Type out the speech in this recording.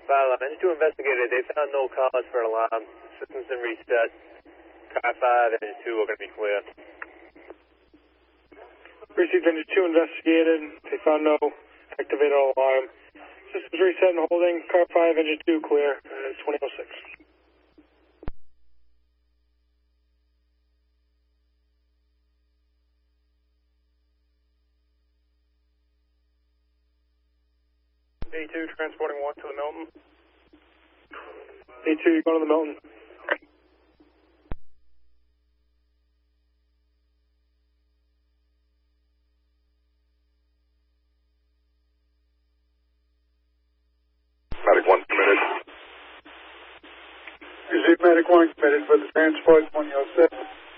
Fire Engine 2 investigated. They found no cause for an alarm. Systems been reset. Car 5, Engine 2 are going to be clear. Received Engine 2 investigated. They found no activated alarm. Systems reset and holding. Car 5, Engine 2 clear. 2006. A2 transporting 1 to the Milton. A2, you're going to the Milton. Medic 1 committed. Medic 1 committed for the transport 2006.